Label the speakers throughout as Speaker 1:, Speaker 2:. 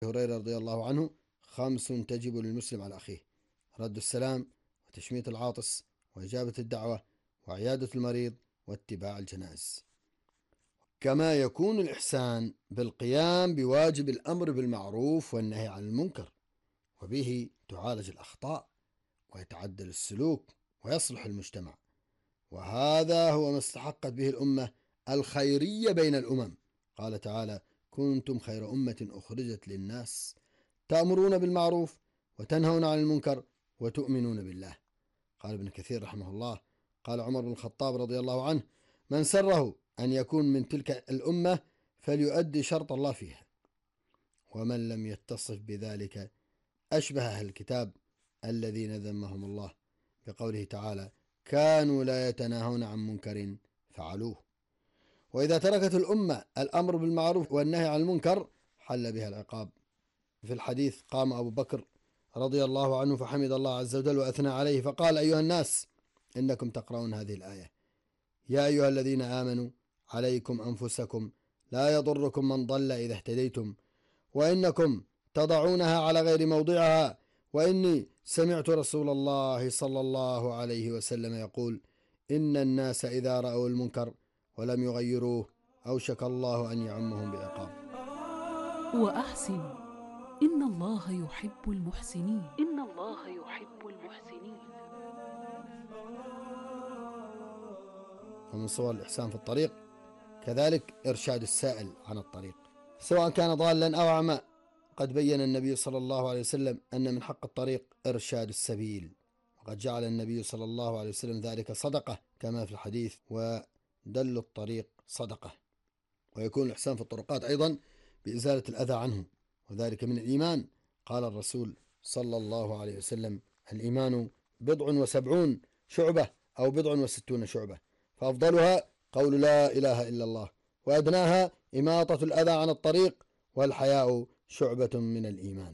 Speaker 1: هريرة رضي الله عنه: 5 تجب للمسلم على أخيه: رد السلام، وتشميت العاطس، وإجابة الدعوة، وعيادة المريض، واتباع الجنائز. كما يكون الإحسان بالقيام بواجب الأمر بالمعروف والنهي عن المنكر، وبه تعالج الأخطاء ويتعدل السلوك ويصلح المجتمع، وهذا هو ما استحقت به الأمة الخيرية بين الأمم. قال تعالى: كنتم خير أمة أخرجت للناس تأمرون بالمعروف وتنهون عن المنكر وتؤمنون بالله. قال ابن كثير رحمه الله: قال عمر بن الخطاب رضي الله عنه: من سره أن يكون من تلك الأمة فليؤدي شرط الله فيها، ومن لم يتصف بذلك أشبه أهل الكتاب الذين ذمهم الله بقوله تعالى: كانوا لا يتناهون عن منكر فعلوه. وإذا تركت الأمة الأمر بالمعروف والنهي عن المنكر حل بها العقاب. في الحديث: قام أبو بكر رضي الله عنه فحمد الله عز وجل وأثنى عليه فقال: أيها الناس، إنكم تقرؤون هذه الآية: يا أيها الذين آمنوا عليكم أنفسكم لا يضركم من ضل إذا اهتديتم، وإنكم تضعونها على غير موضعها، وإني سمعت رسول الله صلى الله عليه وسلم يقول: إن الناس إذا رأوا المنكر ولم يغيروه أوشك الله أن يعمهم بعقاب.
Speaker 2: وأحسن، إن الله يحب المحسنين. إن الله يحب المحسنين.
Speaker 1: ومن صور الإحسان في الطريق كذلك إرشاد السائل عن الطريق سواء كان ضالا أو أعمى. قد بين النبي صلى الله عليه وسلم أن من حق الطريق إرشاد السبيل، وقد جعل النبي صلى الله عليه وسلم ذلك صدقة كما في الحديث: ودل الطريق صدقة. ويكون الإحسان في الطرقات أيضا بإزالة الأذى عنه، وذلك من الإيمان. قال الرسول صلى الله عليه وسلم: الإيمان 70 شعبة أو 60 شعبة، فأفضلها قول لا إله إلا الله، وأدناها إماطة الأذى عن الطريق، والحياء شعبة من الإيمان.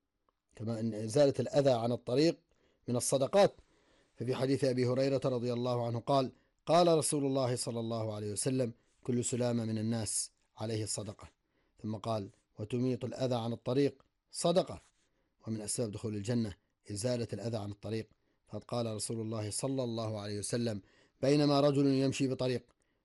Speaker 1: كما أن إزالة الأذى عن الطريق من الصدقات. ففي حديث أبي هريرة رضي الله عنه قال: قال رسول الله صلى الله عليه وسلم: كل سلامة من الناس عليه صدقة. ثم قال: وتميط الأذى عن الطريق صدقة. ومن أسباب دخول الجنة إزالة الأذى عن الطريق. فقد قال رسول الله صلى الله عليه وسلم: بينما رجل يمشي بطريق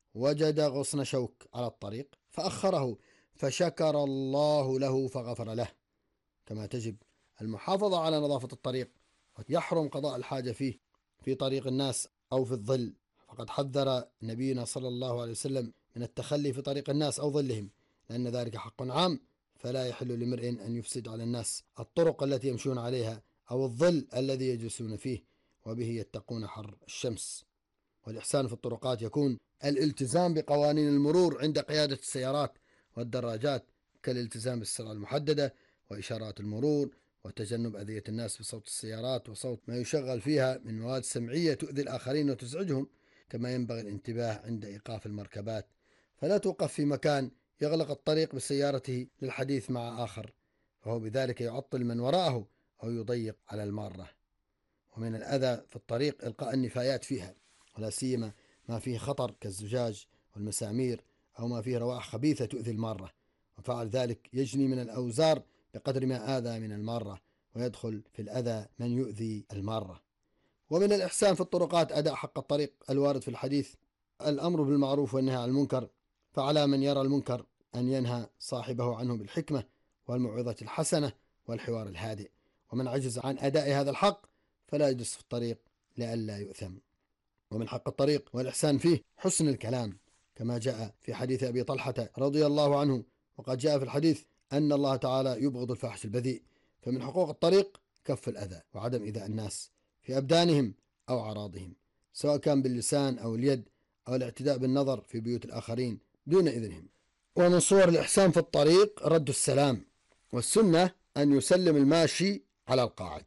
Speaker 1: وجد غصن شوك على الطريق فأخره فشكر الله له فغفر له. كما تجب المحافظة على نظافة الطريق، ويحرم قضاء الحاجة فيه في طريق الناس أو في الظل. فقد حذر نبينا صلى الله عليه وسلم من التخلي في طريق الناس أو ظلهم، لأن ذلك حق عام، فلا يحل لامرئ أن يفسد على الناس الطرق التي يمشون عليها أو الظل الذي يجلسون فيه، وبه يتقون حر الشمس. والإحسان في الطرقات يكون الالتزام بقوانين المرور عند قيادة السيارات والدراجات، كالالتزام بالسرعة المحددة وإشارات المرور، وتجنب أذية الناس بصوت السيارات وصوت ما يشغل فيها من مواد سمعية تؤذي الآخرين وتزعجهم. كما ينبغي الانتباه عند إيقاف المركبات، فلا توقف في مكان يغلق الطريق بسيارته للحديث مع آخر، فهو بذلك يعطل من وراءه أو يضيق على المارة. ومن الأذى في الطريق إلقاء النفايات فيها، ولا سيما ما فيه خطر كالزجاج والمسامير، أو ما فيه روائح خبيثة تؤذي المارة، وفعل ذلك يجني من الأوزار بقدر ما آذى من المارة، ويدخل في الأذى من يؤذي المارة. ومن الإحسان في الطرقات أداء حق الطريق الوارد في الحديث: الأمر بالمعروف والنهي عن المنكر، فعلى من يرى المنكر أن ينهى صاحبه عنه بالحكمة والموعظة الحسنة والحوار الهادئ، ومن عجز عن أداء هذا الحق فلا يجلس في الطريق لئلا يؤثم. ومن حق الطريق والإحسان فيه حسن الكلام، كما جاء في حديث أبي طلحة رضي الله عنه. وقد جاء في الحديث أن الله تعالى يبغض الفاحش البذيء. فمن حقوق الطريق كف الأذى وعدم إيذاء الناس في أبدانهم أو أعراضهم، سواء كان باللسان أو اليد، أو الاعتداء بالنظر في بيوت الآخرين دون إذنهم. ومن صور الإحسان في الطريق رد السلام، والسنة أن يسلم الماشي على القاعد،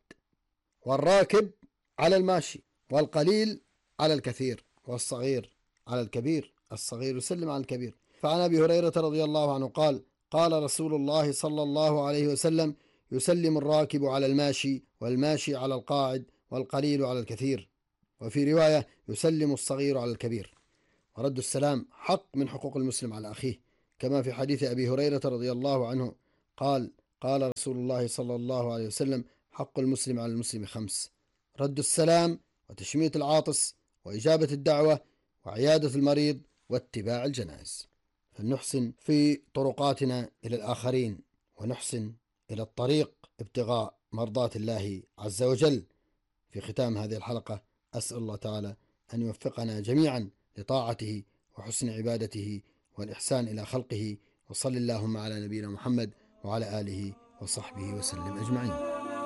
Speaker 1: والراكب على الماشي، والقليل على الكثير، والصغير على الكبير. الصغير يسلم على الكبير. فعن أبي هريرة رضي الله عنه قال: قال رسول الله صلى الله عليه وسلم: يسلم الراكب على الماشي، والماشي على القاعد، والقليل على الكثير. وفي رواية: يسلم الصغير على الكبير. ورد السلام حق من حقوق المسلم على أخيه، كما في حديث أبي هريرة رضي الله عنه قال: قال رسول الله صلى الله عليه وسلم: حق المسلم على المسلم 5: رد السلام، وتشميت العاطس، وإجابة الدعوة، وعيادة المريض، واتباع الجنائز. فلنحسن في طرقاتنا إلى الآخرين، ونحسن إلى الطريق ابتغاء مرضات الله عز وجل. في ختام هذه الحلقة أسأل الله تعالى أن يوفقنا جميعا لطاعته وحسن عبادته والإحسان إلى خلقه. وصل اللهم على نبينا محمد وعلى آله وصحبه وسلم أجمعين.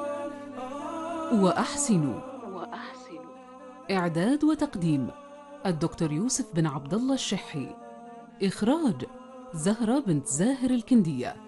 Speaker 2: وأحسنوا. إعداد وتقديم الدكتور يوسف بن عبد الله الشحي. إخراج زهرة بنت زاهر الكندية.